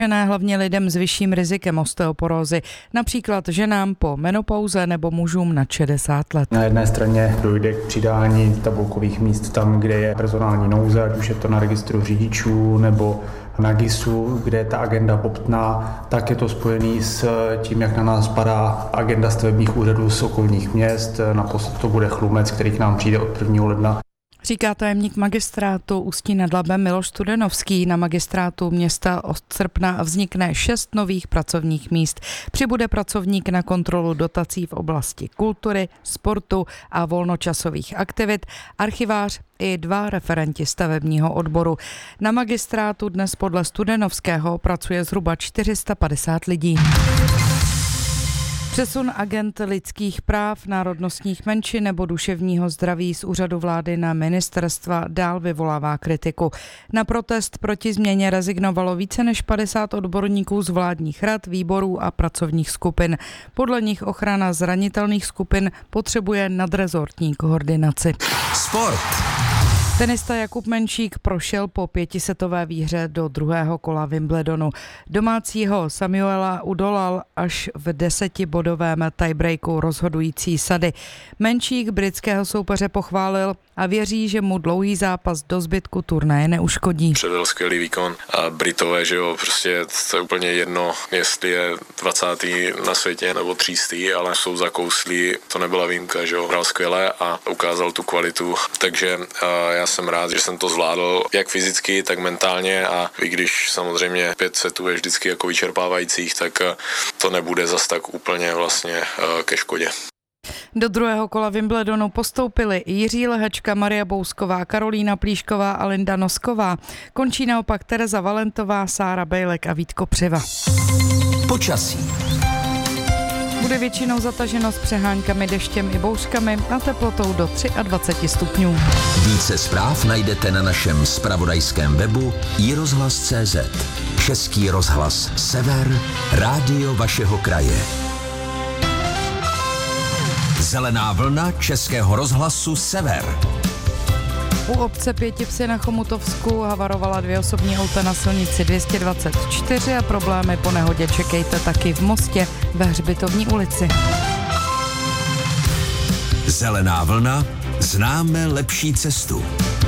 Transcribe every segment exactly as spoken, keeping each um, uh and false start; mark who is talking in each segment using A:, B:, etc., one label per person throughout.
A: Ne hlavně lidem s vyšším rizikem osteoporózy, například ženám po menopauze nebo mužům nad šedesát let.
B: Na jedné straně dojde k přidání tabulkových míst tam, kde je personální nouze, ať už je to na registru řidičů nebo na GISu, kde je ta agenda bobtná, tak je to spojený s tím, jak na nás padá agenda stavebních úřadů z okolních měst. Naposled to bude Chlumec, který k nám přijde od prvního ledna.
A: Říká tajemník magistrátu Ústí nad Labem Miloš Studenovský. Na magistrátu města od srpna vznikne šest nových pracovních míst. Přibude pracovník na kontrolu dotací v oblasti kultury, sportu a volnočasových aktivit, archivář i dva referenti stavebního odboru. Na magistrátu dnes podle Studenovského pracuje zhruba čtyři sta padesát lidí. Přesun agent lidských práv, národnostních menšin nebo duševního zdraví z úřadu vlády na ministerstva dál vyvolává kritiku. Na protest proti změně rezignovalo více než padesát odborníků z vládních rad, výborů a pracovních skupin. Podle nich ochrana zranitelných skupin potřebuje nadrezortní koordinaci.
C: Sport.
A: Tenista Jakub Menšík prošel po pětisetové výhře do druhého kola Wimbledonu. Domácího Samuela udolal až v desetibodovém tiebreaku rozhodující sady. Menšík britského soupeře pochválil a věří, že mu dlouhý zápas do zbytku turnaje neuškodí.
D: Předvedl skvělý výkon a Britové, že jo, prostě to je úplně jedno, jestli je dvacátý na světě nebo třístý, ale jsou zakouslí, to nebyla výjimka, že jo, hrál skvěle a ukázal tu kvalitu, takže já jsem rád, že jsem to zvládl jak fyzicky, tak mentálně a i když samozřejmě pět setů je vždycky jako vyčerpávajících, tak to nebude zas tak úplně vlastně ke škodě.
A: Do druhého kola Wimbledonu postoupili Jiří Lehečka, Maria Bousková, Karolína Plíšková a Linda Nosková. Končí naopak Tereza Valentová, Sára Bejlek a Vítko Přiva.
C: Počasí.
A: Bude většinou zataženo s přeháňkami, deštěm i bouřkami a teplotou do dvacet tři stupňů.
C: Více zpráv najdete na našem zpravodajském webu i rozhlas tečka cé zet. Český rozhlas Sever, rádio vašeho kraje. Zelená vlna Českého rozhlasu Sever.
A: U obce Pětivsi na Chomutovsku havarovala dvě osobní auta na silnici dvě stě dvacet čtyři a problémy po nehodě čekejte taky v Mostě ve Hřbitovní ulici.
C: Zelená vlna, známe lepší cestu.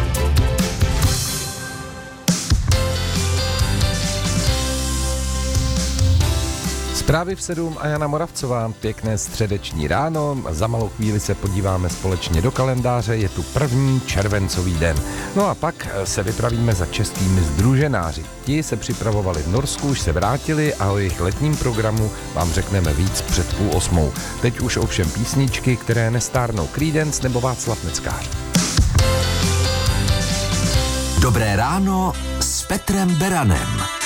E: Zprávy v sedm a Jana Moravcová, pěkné středeční ráno, za malou chvíli se podíváme společně do kalendáře, je tu první červencový den. No a pak se vypravíme za českými sdruženáři. Ti se připravovali v Norsku, už se vrátili a o jejich letním programu vám řekneme víc před půl osmou. Teď už ovšem písničky, které nestárnou, Creedence nebo Václav Neckář.
C: Dobré ráno s Petrem Beranem.